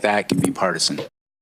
that can be partisan.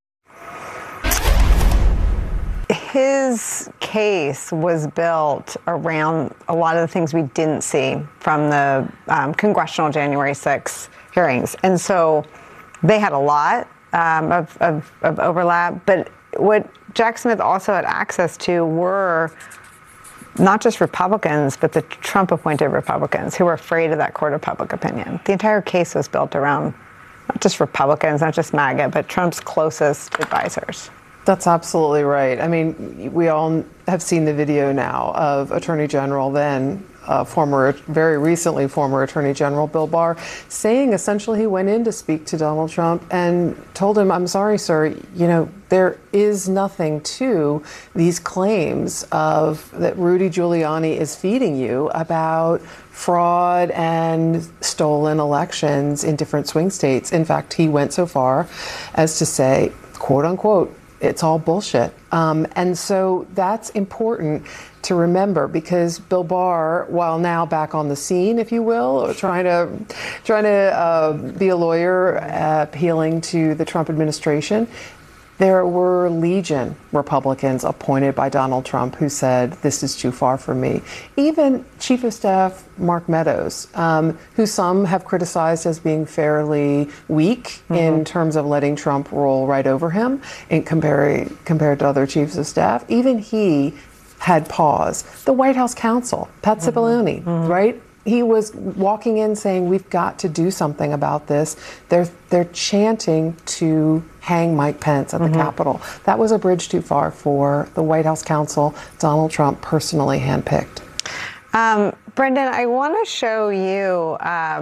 His case was built around a lot of the things we didn't see from the congressional January 6 hearings. And so they had a lot of overlap. But what Jack Smith also had access to were not just Republicans, but the Trump-appointed Republicans who were afraid of that court of public opinion. The entire case was built around not just Republicans, not just MAGA, but Trump's closest advisors. That's absolutely right. I mean, we all have seen the video now of Attorney General, then very recently former Attorney General Bill Barr, saying essentially he went in to speak to Donald Trump and told him, I'm sorry, sir, there is nothing to these claims that Rudy Giuliani is feeding you about fraud and stolen elections in different swing states. In fact, he went so far as to say, quote unquote, it's all bullshit. And so that's important to remember, because Bill Barr, while now back on the scene, if you will, or trying to be a lawyer appealing to the Trump administration, there were legion Republicans appointed by Donald Trump who said, this is too far for me. Even Chief of Staff Mark Meadows, who some have criticized as being fairly weak in terms of letting Trump roll right over him compared to other chiefs of staff, even he had pause. The White House counsel, Pat Cipollone, right? He was walking in saying, we've got to do something about this. They're chanting to hang Mike Pence at the Capitol. That was a bridge too far for the White House counsel Donald Trump personally handpicked. Brendan, I want to show you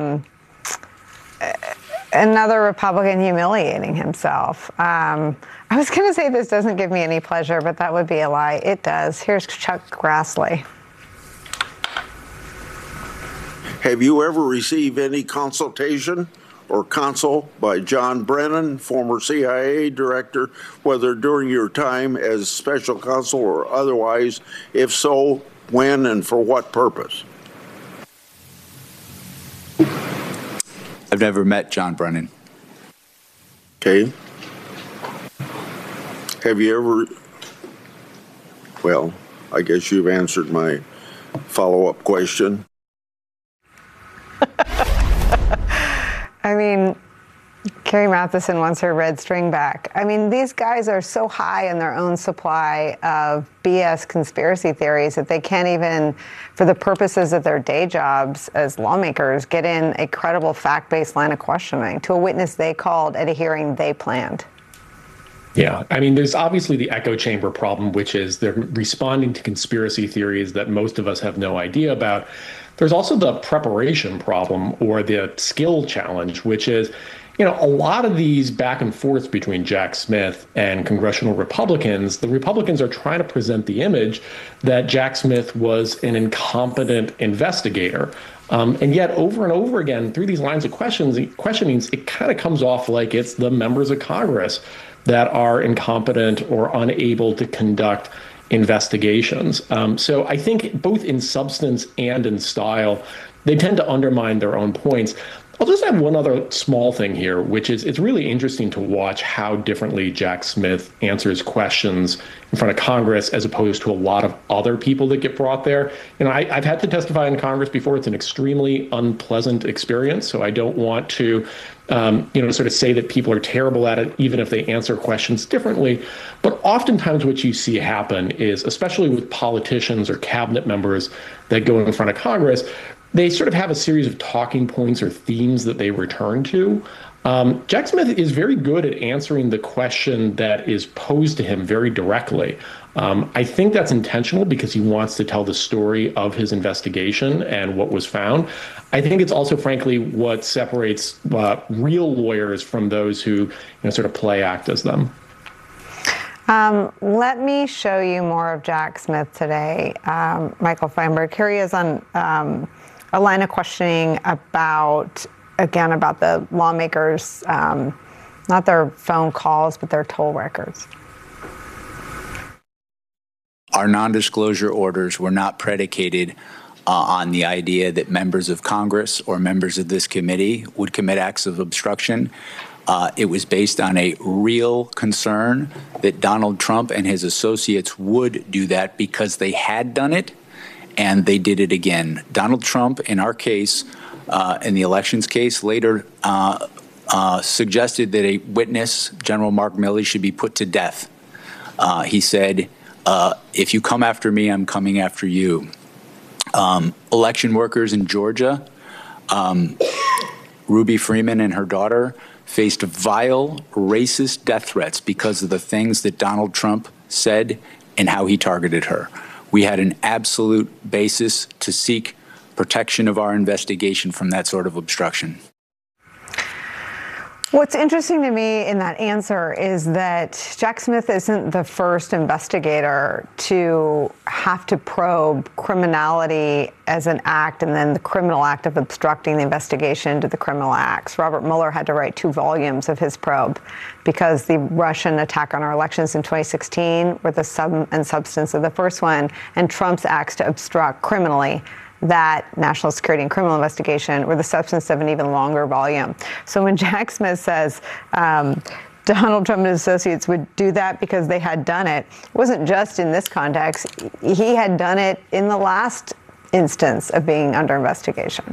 another Republican humiliating himself. I was going to say this doesn't give me any pleasure, but that would be a lie. It does. Here's Chuck Grassley. Have you ever received any consultation or counsel by John Brennan, former CIA director, whether during your time as special counsel or otherwise? If so, when and for what purpose? I've never met John Brennan. Okay. Have you ever, well, I guess you've answered my follow-up question. I mean, Carrie Mathison wants her red string back. I mean, these guys are so high in their own supply of BS conspiracy theories that they can't even, for the purposes of their day jobs as lawmakers, get in a credible fact-based line of questioning to a witness they called at a hearing they planned. Yeah, I mean, there's obviously the echo chamber problem, which is they're responding to conspiracy theories that most of us have no idea about. There's also the preparation problem, or the skill challenge, which is, a lot of these back and forth between Jack Smith and congressional Republicans, the Republicans are trying to present the image that Jack Smith was an incompetent investigator. And yet over and over again, through these lines of questionings, it kind of comes off like it's the members of Congress that are incompetent or unable to conduct investigations. So I think both in substance and in style, they tend to undermine their own points. I'll just add one other small thing here, which is it's really interesting to watch how differently Jack Smith answers questions in front of Congress as opposed to a lot of other people that get brought there. I've had to testify in Congress before. It's an extremely unpleasant experience. So I don't want to, sort of say that people are terrible at it, even if they answer questions differently. But oftentimes what you see happen is, especially with politicians or cabinet members that go in front of Congress, they sort of have a series of talking points or themes that they return to. Jack Smith is very good at answering the question that is posed to him very directly. I think that's intentional because he wants to tell the story of his investigation and what was found. I think it's also, frankly, what separates real lawyers from those who sort of play act as them. Let me show you more of Jack Smith today, Michael Feinberg. Here he is on a line of questioning about the lawmakers, not their phone calls, but their toll records. Our non-disclosure orders were not predicated on the idea that members of Congress or members of this committee would commit acts of obstruction. It was based on a real concern that Donald Trump and his associates would do that because they had done it, and they did it again. Donald Trump, in our case, in the elections case, later suggested that a witness, General Mark Milley, should be put to death. He said, if you come after me, I'm coming after you. Election workers in Georgia, Ruby Freeman and her daughter, faced vile, racist death threats because of the things that Donald Trump said and how he targeted her. We had an absolute basis to seek protection of our investigation from that sort of obstruction. What's interesting to me in that answer is that Jack Smith isn't the first investigator to have to probe criminality as an act and then the criminal act of obstructing the investigation to the criminal acts. Robert Mueller had to write 2 volumes of his probe because the Russian attack on our elections in 2016 were the sum and substance of the first one, and Trump's acts to obstruct criminally that national security and criminal investigation were the substance of an even longer volume. So when Jack Smith says Donald Trump and his associates would do that because they had done it, it wasn't just in this context. He had done it in the last instance of being under investigation.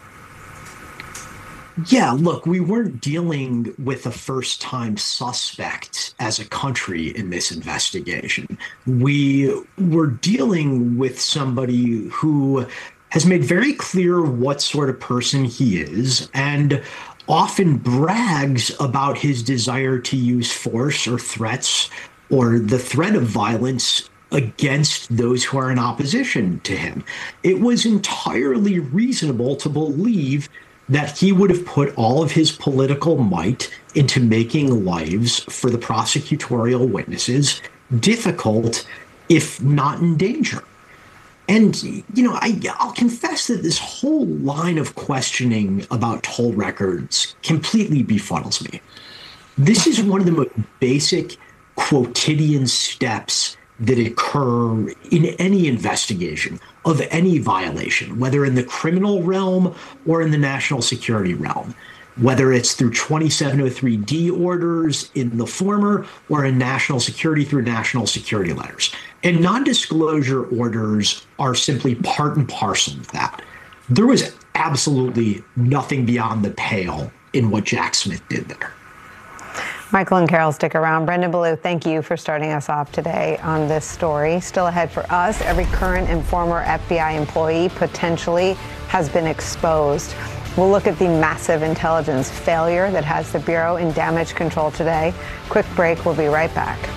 Yeah, look, we weren't dealing with a first-time suspect as a country in this investigation. We were dealing with somebody who has made very clear what sort of person he is and often brags about his desire to use force or threats or the threat of violence against those who are in opposition to him. It was entirely reasonable to believe that he would have put all of his political might into making lives for the prosecutorial witnesses difficult, if not in danger. And, you know, I'll confess that this whole line of questioning about toll records completely befuddles me. This is one of the most basic quotidian steps that occur in any investigation of any violation, whether in the criminal realm or in the national security realm, whether it's through 2703D orders in the former or in national security through national security letters. And non-disclosure orders are simply part and parcel of that. There was absolutely nothing beyond the pale in what Jack Smith did there. Michael and Carol, stick around. Brendan Ballou, thank you for starting us off today on this story. Still ahead for us, every current and former FBI employee potentially has been exposed. We'll look at the massive intelligence failure that has the Bureau in damage control today. Quick break, we'll be right back.